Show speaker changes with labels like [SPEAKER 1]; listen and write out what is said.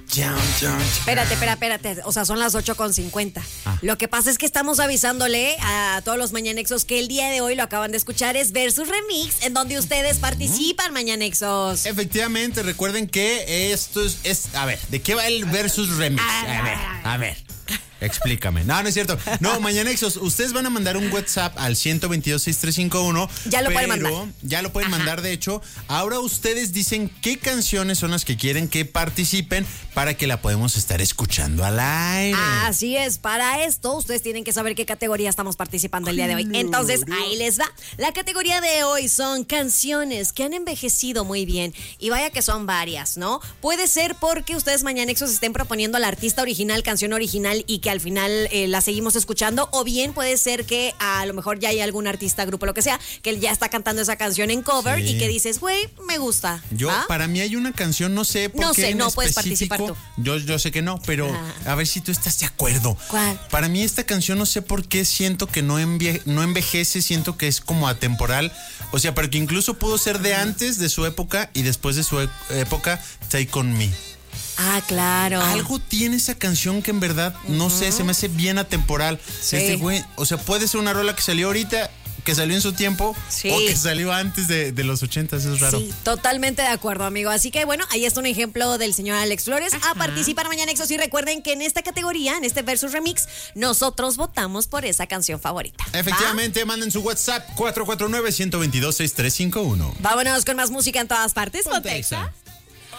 [SPEAKER 1] Espérate. O sea, son las 8:50. Lo que pasa es que estamos avisándole a todos los Mañanexos que el día de hoy, lo acaban de escuchar, es Versus Remix, en donde ustedes participan, Mañanexos.
[SPEAKER 2] Efectivamente, recuerden que esto es... A ver, ¿de qué va el Versus Remix? A ver. Explícame. No es cierto. No, Mañanexos, ustedes van a mandar un WhatsApp al 122-6351.
[SPEAKER 1] Ya lo pueden mandar.
[SPEAKER 2] Ya lo pueden mandar, de hecho. Ahora ustedes dicen qué canciones son las que quieren que participen para que la podamos estar escuchando al aire.
[SPEAKER 1] Así es. Para esto, ustedes tienen que saber qué categoría estamos participando el día de hoy. Entonces, ahí les va. La categoría de hoy son canciones que han envejecido muy bien. Y vaya que son varias, ¿no? Puede ser porque ustedes, Mañanexos, estén proponiendo al artista original, canción original, y que al final la seguimos escuchando, o bien puede ser que a lo mejor ya hay algún artista, grupo, lo que sea, que él ya está cantando esa canción en cover y que dices, güey, me gusta.
[SPEAKER 2] Para mí hay una canción, no sé por qué
[SPEAKER 1] no puedes participar tú.
[SPEAKER 2] Yo sé que no, pero a ver si tú estás de acuerdo.
[SPEAKER 1] ¿Cuál?
[SPEAKER 2] Para mí esta canción, no sé por qué siento que no envejece, siento que es como atemporal, o sea, pero que incluso pudo ser de antes de su época y después de su época, Take On Me.
[SPEAKER 1] Ah, claro.
[SPEAKER 2] Algo tiene esa canción que en verdad, no sé, se me hace bien atemporal.
[SPEAKER 1] Sí.
[SPEAKER 2] Güey, o sea, puede ser una rola que salió ahorita, que salió en su tiempo, o que salió antes de los 80, eso es raro.
[SPEAKER 1] Sí, totalmente de acuerdo, amigo. Así que bueno, ahí está un ejemplo del señor Alex Flores. A participar, Mañanexos, y recuerden que en esta categoría, en este Versus Remix, nosotros votamos por esa canción favorita.
[SPEAKER 2] Efectivamente, manden su WhatsApp 449-122-6351.
[SPEAKER 1] Vámonos con más música en todas partes.
[SPEAKER 2] Ponte Exa.